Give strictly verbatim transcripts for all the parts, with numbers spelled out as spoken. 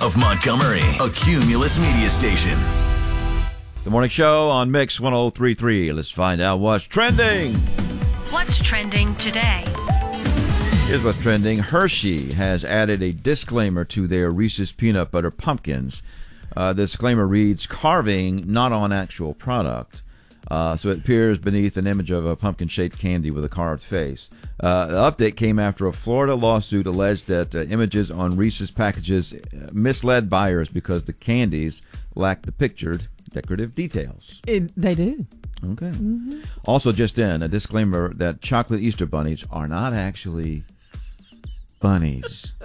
of Montgomery, a Cumulus media station. The morning show on Mix one oh three point three. Let's find out what's trending. What's trending today? Here's what's trending. Hershey has added a disclaimer to their Reese's Peanut Butter Pumpkins. Uh, the disclaimer reads, carving, not on actual product. Uh, so it appears beneath an image of a pumpkin-shaped candy with a carved face. Uh, the update came after a Florida lawsuit alleged that uh, images on Reese's packages misled buyers because the candies lacked the pictured decorative details. It, they do. Okay. Mm-hmm. Also, just in, a disclaimer that chocolate Easter bunnies are not actually bunnies.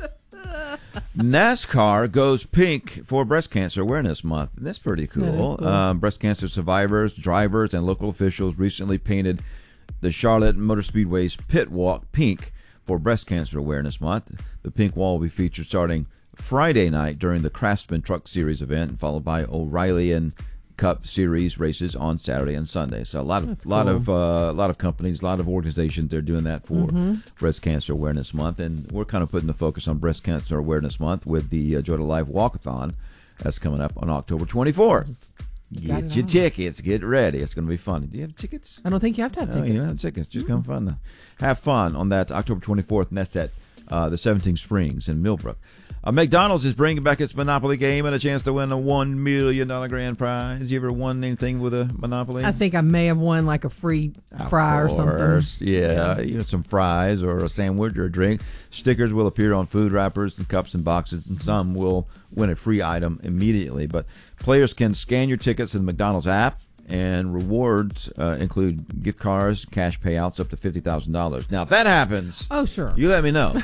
NASCAR goes pink for Breast Cancer Awareness Month. That's pretty cool. cool. Um, breast cancer survivors, drivers, and local officials recently painted the Charlotte Motor Speedway's pit walk pink for Breast Cancer Awareness Month. The pink wall will be featured starting Friday night during the Craftsman Truck Series event, followed by O'Reilly and Cup Series races on Saturday and Sunday. So a lot of That's lot cool. of uh, a lot of companies, a lot of organizations, they're doing that for Mm-hmm. Breast Cancer Awareness Month, and we're kind of putting the focus on Breast Cancer Awareness Month with the uh, Joy to Life Walkathon that's coming up on October twenty-fourth. Got Get it your on. tickets. Get ready. It's going to be fun. Do you have tickets? I don't think you have to have Oh, tickets. you don't have tickets. Just come fun. Have fun on that October twenty-fourth, and that's at uh, the seventeen Springs in Millbrook. Uh, McDonald's is bringing back its Monopoly game and a chance to win a one million dollars grand prize. You ever won anything with a Monopoly? I think I may have won like a free fry or Of something. course, Yeah, you know, some fries or a sandwich or a drink. Stickers will appear on food wrappers and cups and boxes, and some will win a free item immediately. But players can scan your tickets in the McDonald's app, and rewards uh, include gift cards, cash payouts up to fifty thousand dollars. Now, if that happens, Oh, sure. you let me know.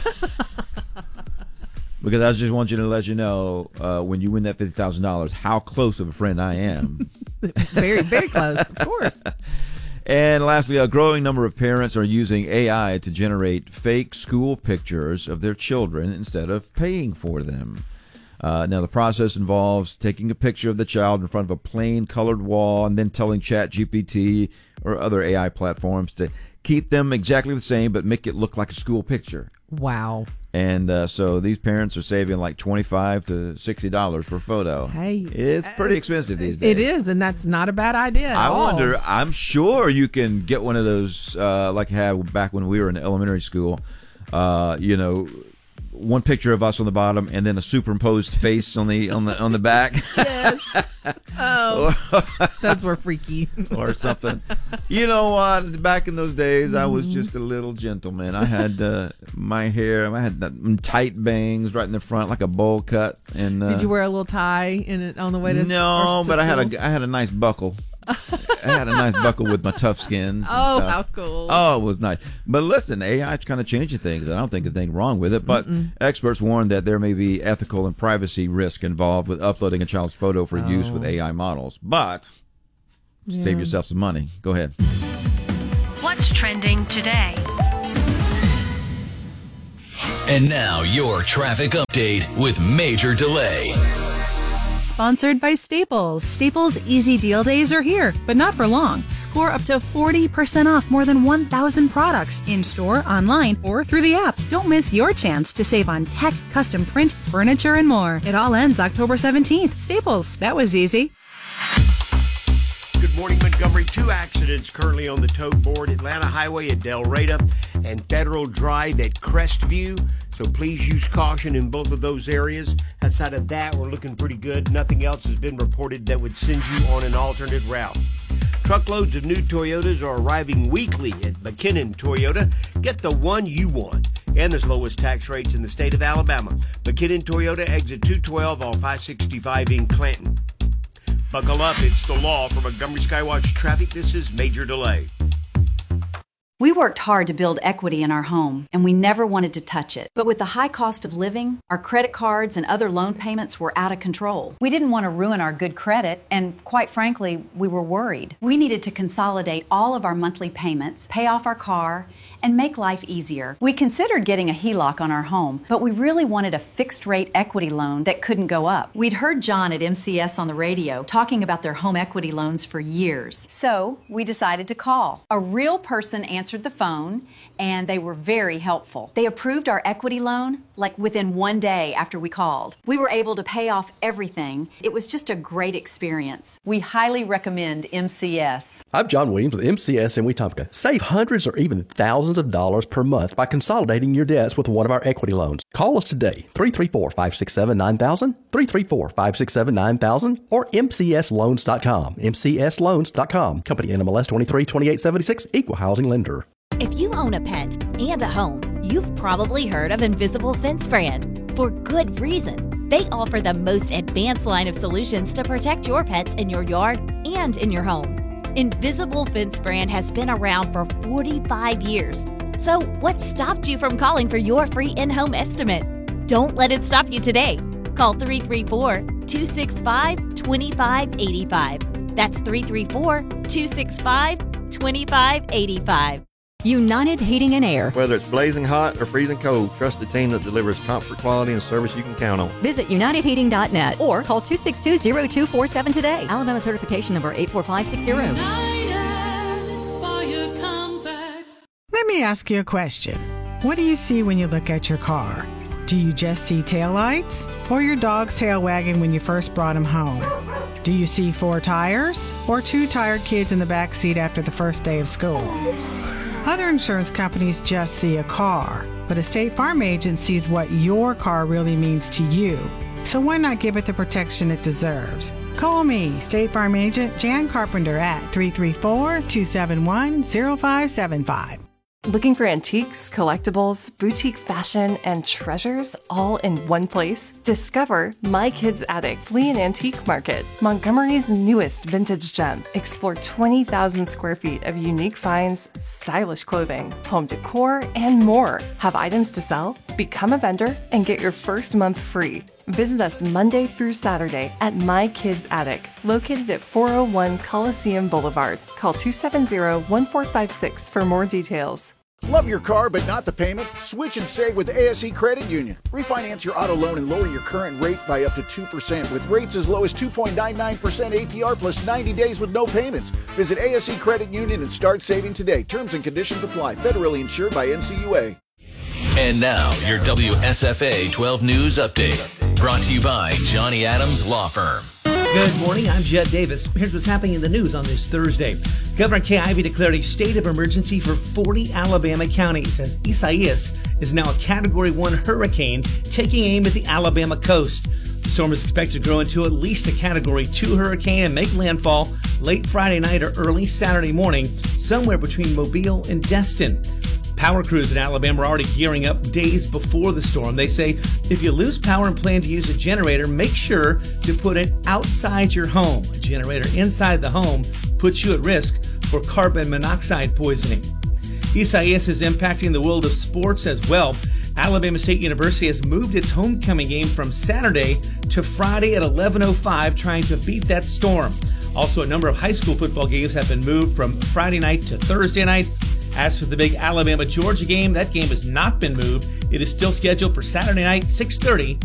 Because I just want you to let you know uh, when you win that fifty thousand dollars how close of a friend I am. very, very close, of course. And lastly, a growing number of parents are using A I to generate fake school pictures of their children instead of paying for them. Uh, now, the process involves taking a picture of the child in front of a plain colored wall and then telling ChatGPT or other A I platforms to keep them exactly the same but make it look like a school picture. Wow. And uh, so these parents are saving like twenty-five to sixty dollars per photo. Hey, It's pretty expensive these days. It is, and that's not a bad idea at I all. wonder, I'm sure you can get one of those uh, like I had back when we were in elementary school. Uh, you know, one picture of us on the bottom and then a superimposed face on the on the on the back. Yes. Oh, those were freaky. Or something. You know what? Back in those days, I was just a little gentleman. I had uh, my hair, I had that tight bangs right in the front, like a bowl cut. And uh, Did you wear a little tie in it on the way to? no, or to but I had school? a I had a nice buckle. I had a nice buckle with my tough skins. and Oh, stuff. how cool! Oh, it was nice. But listen, A I is kind of changing things. I don't think there's anything wrong with it. But Mm-mm. experts warn that there may be ethical and privacy risk involved with uploading a child's photo for use with Oh. A I models. But Yeah. save yourself some money. Go ahead. What's trending today? And now your traffic update with Major Delay. Sponsored by Staples. Staples Easy Deal Days are here, but not for long. Score up to forty percent off more than one thousand products in-store, online, or through the app. Don't miss your chance to save on tech, custom print, furniture, and more. It all ends October seventeenth. Staples. That was easy. Good morning, Montgomery. Two accidents currently on the tote board. Atlanta Highway at Del Reyta and Federal Drive at Crestview. So please use caution in both of those areas. Outside of that, we're looking pretty good. Nothing else has been reported that would send you on an alternate route. Truckloads of new Toyotas are arriving weekly at McKinnon Toyota. Get the one you want. And there's lowest tax rates in the state of Alabama. McKinnon Toyota, exit two twelve off I sixty-five in Clanton. Buckle up, it's the law. For Montgomery Skywatch Traffic, this is Major Delay. We worked hard to build equity in our home, and we never wanted to touch it. But with the high cost of living, our credit cards and other loan payments were out of control. We didn't want to ruin our good credit, and quite frankly, we were worried. We needed to consolidate all of our monthly payments, pay off our car, and make life easier. We considered getting a H E L O C on our home, but we really wanted a fixed-rate equity loan that couldn't go up. We'd heard John at M C S on the radio talking about their home equity loans for years. So we decided to call. A real person answered the phone, and they were very helpful. They approved our equity loan like within one day after we called. We were able to pay off everything. It was just a great experience. We highly recommend M C S. I'm John Williams with M C S in Wetumpka. Save hundreds or even thousands of dollars per month by consolidating your debts with one of our equity loans. Call us today, three three four, five six seven, nine thousand, three three four, five six seven, nine thousand, or M C S loans dot com. M C S loans dot com. Company N M L S twenty-three twenty-eight seventy-six, Equal Housing Lender. If you own a pet and a home, you've probably heard of Invisible Fence Brand. For good reason. They offer the most advanced line of solutions to protect your pets in your yard and in your home. Invisible Fence Brand has been around for forty-five years. So what stopped you from calling for your free in-home estimate? Don't let it stop you today. Call three three four, two six five, two five eight five. That's three three four, two six five, two five eight five. United Heating and Air. Whether it's blazing hot or freezing cold, trust the team that delivers comfort, quality, and service you can count on. Visit united heating dot net or call two six two, zero two four seven today. Alabama certification number eight four five six zero. Let me ask you a question. What do you see when you look at your car? Do you just see taillights or your dog's tail wagging when you first brought him home? Do you see four tires or two tired kids in the back seat after the first day of school? Other insurance companies just see a car, but a State Farm agent sees what your car really means to you. So why not give it the protection it deserves? Call me, State Farm agent Jan Carpenter at three three four, two seven one, zero five seven five. Looking for antiques, collectibles, boutique fashion, and treasures all in one place? Discover My Kids Attic Flea and Antique Market, Montgomery's newest vintage gem. Explore twenty thousand square feet of unique finds, stylish clothing, home decor, and more. Have items to sell? Become a vendor and get your first month free. Visit us Monday through Saturday at My Kids Attic, located at four oh one Coliseum Boulevard. Call two seven zero, one four five six for more details. Love your car but not the payment? Switch and save with A S E Credit Union. Refinance your auto loan and lower your current rate by up to two percent with rates as low as two point nine nine percent A P R plus ninety days with no payments. Visit A S E Credit Union and start saving today. Terms and conditions apply. Federally insured by N C U A. And now, your W S F A twelve News Update. Brought to you by Johnny Adams Law Firm. Good morning, I'm Jed Davis. Here's what's happening in the news on this Thursday. Governor Kay Ivey declared a state of emergency for forty Alabama counties as Isaias is now a Category one hurricane taking aim at the Alabama coast. The storm is expected to grow into at least a Category two hurricane and make landfall late Friday night or early Saturday morning, somewhere between Mobile and Destin. Power crews in Alabama are already gearing up days before the storm. They say if you lose power and plan to use a generator, make sure to put it outside your home. A generator inside the home puts you at risk for carbon monoxide poisoning. Isaias is impacting the world of sports as well. Alabama State University has moved its homecoming game from Saturday to Friday at eleven oh five, trying to beat that storm. Also, a number of high school football games have been moved from Friday night to Thursday night. As for the big Alabama-Georgia game, that game has not been moved. It is still scheduled for Saturday night, six thirty